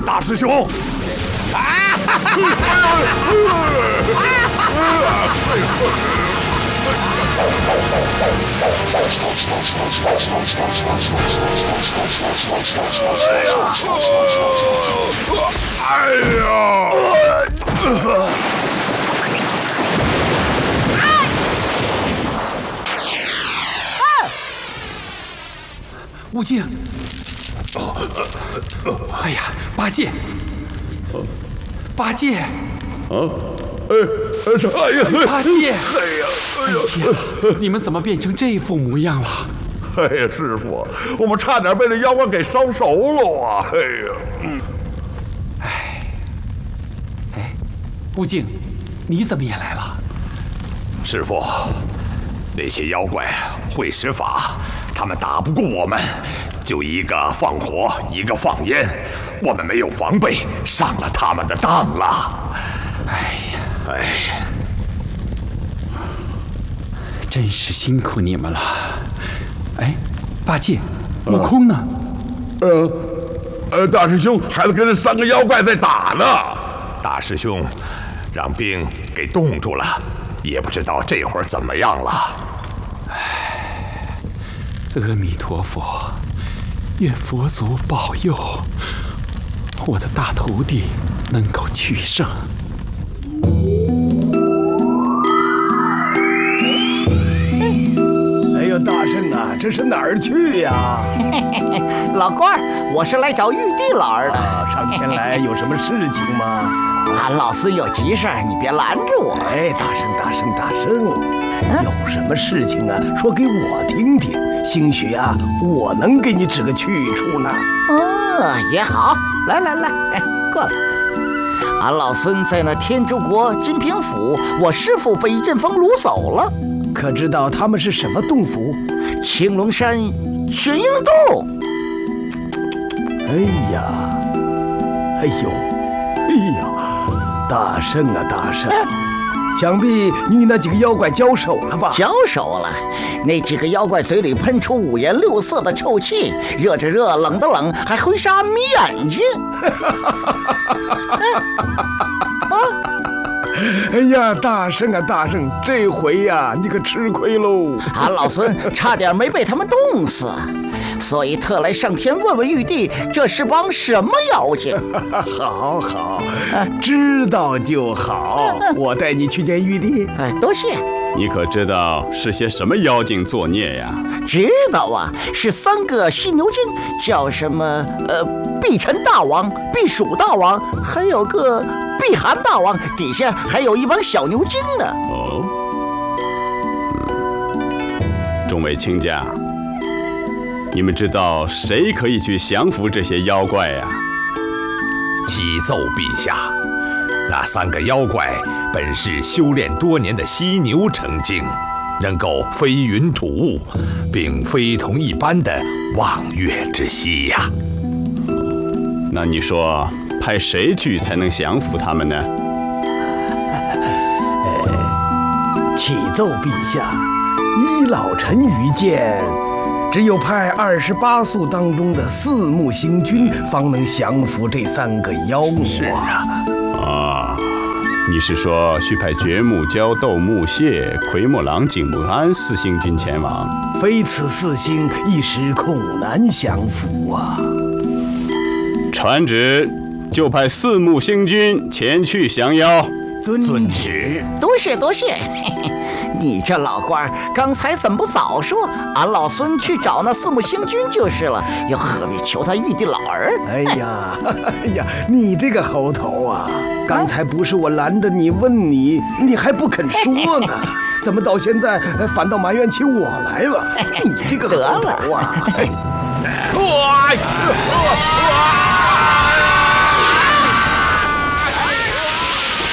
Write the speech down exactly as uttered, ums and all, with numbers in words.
大师兄！啊！哎呀！ 悟净！哎呀，八戒！八戒！啊！ 哎哎呀！ 八戒！ 哎呀！ 哎呀！你们怎么变成这副模样了？ 哎呀，师傅，我们差点被这妖怪给烧熟了啊！哎呀！嗯。 哎。哎，悟净，你怎么也来了？ 师傅，那些妖怪会施法。 他们打不过我们，就一个放火，一个放烟，我们没有防备，上了他们的当了。 哎呀， 哎呀， 真是辛苦你们了。哎，八戒，悟空呢？ 呃，呃，大师兄还在跟那三个妖怪在打呢。 大师兄让兵给冻住了，也不知道这会儿怎么样了。 阿弥陀佛，愿佛祖保佑我的大徒弟能够取胜。 哎呦，大圣啊，这是哪儿去呀？ 老官儿，我是来找玉帝老儿的。 啊，上天来有什么事情吗？ 俺老孙有急事，你别拦着我。 哎，大圣，大圣，大圣，有什么事情啊？说给我听听。 兴许啊，我能给你指个去处呢。 哦，也好，来来来，哎，过来。俺老孙在那天竺国金平府，我师父被一阵风掳走了。 可知道他们是什么洞府？ 青龙山玄鹰洞。 哎呀，哎呦，哎呀，大圣啊，大圣！哎 想必你与那几个妖怪交手了吧？ 交手了，那几个妖怪嘴里喷出五颜六色的臭气，热着热，冷的冷，还挥杀眯眼睛。 哎呀，大圣啊，大圣，这回呀、啊，你可吃亏喽！ 俺老孙差点没被他们冻死。 所以特来上天问问玉帝，这是帮什么妖精？ 好好，知道就好。我带你去见玉帝。 哎，多谢。 你可知道是些什么妖精作孽呀？ 知道啊，是三个犀牛精，叫什么？呃，避尘大王、避暑大王，还有个避寒大王，底下还有一帮小牛精呢。 哦，嗯，众位卿家。 你们知道谁可以去降服这些妖怪呀？ 启奏陛下，那三个妖怪本是修炼多年的犀牛成精，能够飞云吐雾，并非同一般的望月之犀呀。 那你说派谁去才能降服他们呢？ 呃，启奏陛下，依老臣愚见。 只有派二十八宿当中的四目星君，方能降服这三个妖魔。 是啊， 啊，你是说需派掘木蛟、斗木蟹、奎木狼、景木安四星君前往？ 非此四星，一时恐难降服啊！ 传旨，就派四目星君前去降妖。 遵旨。 多谢多谢。你这老官，刚才怎么不早说？俺老孙去找那四目星君就是了，又何必求他玉帝老儿？ 哎呀，哎呀，你这个猴头啊！刚才不是我拦着你问你，你还不肯说呢，怎么到现在反倒埋怨起我来了？你这个猴头啊！ 得了。